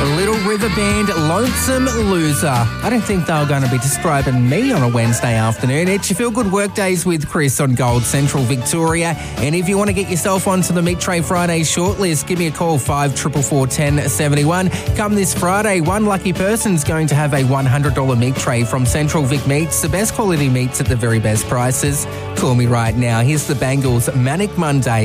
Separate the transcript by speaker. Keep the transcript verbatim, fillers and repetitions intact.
Speaker 1: Little River Band, Lonesome Loser. I don't think they were going to be describing me on a Wednesday afternoon. It's your Feel Good Workdays with Chris on Gold Central Victoria. And if you want to get yourself onto the Meat Tray Friday shortlist, give me a call, five four four four, one oh seven one. Come this Friday, one lucky person's going to have a one hundred dollars meat tray from Central Vic Meats, the best quality meats at the very best prices. Call me right now. Here's the Bangles Manic Monday.